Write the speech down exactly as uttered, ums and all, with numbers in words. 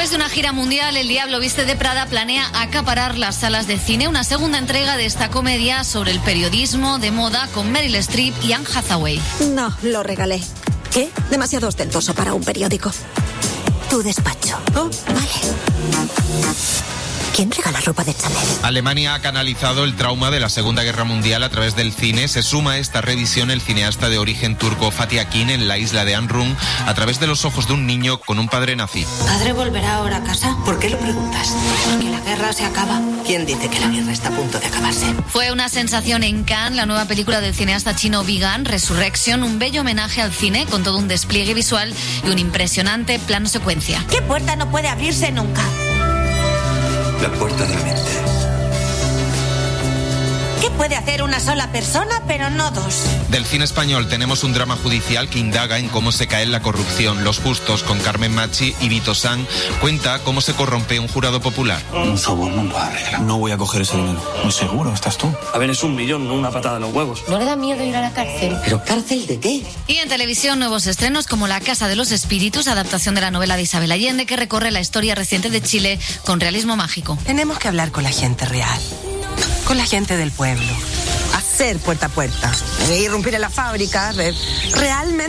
Después de una gira mundial, El Diablo Viste de Prada planea acaparar las salas de cine. Una segunda entrega de esta comedia sobre el periodismo de moda con Meryl Streep y Anne Hathaway. No, lo regalé. ¿Qué? Demasiado ostentoso para un periódico. Tu despacho. Oh, vale. ¿Quién regala ropa de Chanel? Alemania ha canalizado el trauma de la Segunda Guerra Mundial a través del cine. Se suma a esta revisión el cineasta de origen turco Fatih Akin en La isla de Anrum a través de los ojos de un niño con un padre nazi. ¿Padre volverá ahora a casa? ¿Por qué lo preguntas? Porque la guerra se acaba. ¿Quién dice que la guerra está a punto de acabarse? Fue una sensación en Cannes la nueva película del cineasta chino Vigan, Resurrection, un bello homenaje al cine con todo un despliegue visual y un impresionante plano secuencia. ¿Qué puerta no puede abrirse nunca? La puerta de la mente. ¿Qué puede hacer una sola persona, pero no dos? Del cine español tenemos un drama judicial que indaga en cómo se cae en la corrupción. Los Justos, con Carmen Machi y Vito San, cuenta cómo se corrompe un jurado popular. Un soborno lo arregla. No voy a coger ese dinero. ¿Muy seguro estás tú? A ver, es un millón, no una patada en los huevos. ¿No le da miedo ir a la cárcel? ¿Pero cárcel de qué? Y en televisión, nuevos estrenos como La Casa de los Espíritus, adaptación de la novela de Isabel Allende, que recorre la historia reciente de Chile con realismo mágico. Tenemos que hablar con la gente real, con la gente del pueblo. Hacer puerta a puerta, irrumpir en la fábrica, realmente